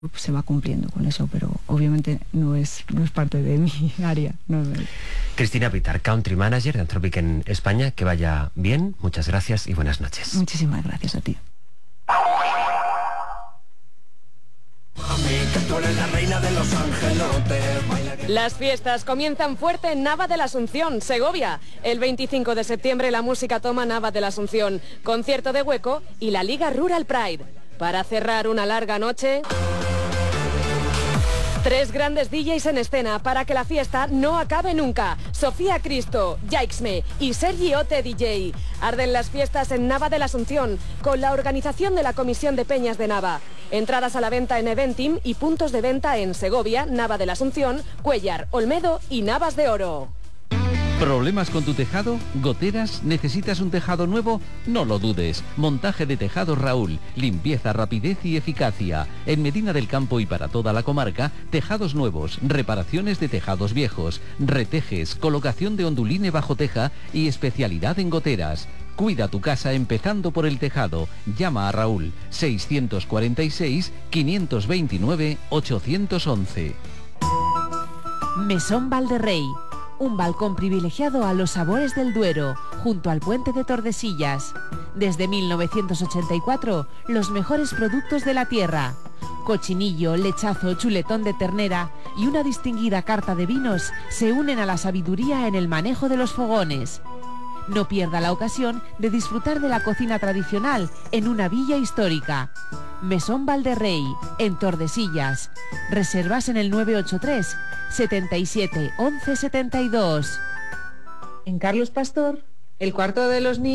se va cumpliendo con eso, pero obviamente no es parte de mi área. No. Cristina Pitar, Country Manager de Anthropic en España, que vaya bien, muchas gracias y buenas noches. Muchísimas gracias a ti. Las fiestas comienzan fuerte en Nava de la Asunción, Segovia. El 25 de septiembre la música toma Nava de la Asunción, concierto de Hueco y la Liga Rural Pride. Para cerrar una larga noche, 3 grandes DJs en escena para que la fiesta no acabe nunca. Sofía Cristo, Jaixme y Sergi Ote DJ. Arden las fiestas en Nava de la Asunción con la organización de la Comisión de Peñas de Nava. Entradas a la venta en Eventim y puntos de venta en Segovia, Nava de la Asunción, Cuéllar, Olmedo y Navas de Oro. ¿Problemas con tu tejado? ¿Goteras? ¿Necesitas un tejado nuevo? No lo dudes. Montaje de tejados Raúl. Limpieza, rapidez y eficacia. En Medina del Campo y para toda la comarca, tejados nuevos, reparaciones de tejados viejos, retejes, colocación de onduline bajo teja y especialidad en goteras. Cuida tu casa empezando por el tejado. Llama a Raúl 646 529 811. Mesón Valderrey. Un balcón privilegiado a los sabores del Duero, junto al puente de Tordesillas. Desde 1984, los mejores productos de la tierra. Cochinillo, lechazo, chuletón de ternera y una distinguida carta de vinos se unen a la sabiduría en el manejo de los fogones. No pierda la ocasión de disfrutar de la cocina tradicional en una villa histórica. Mesón Valderrey, en Tordesillas. Reservas en el 983 77 11 72. En Carlos Pastor, el cuarto de los niños.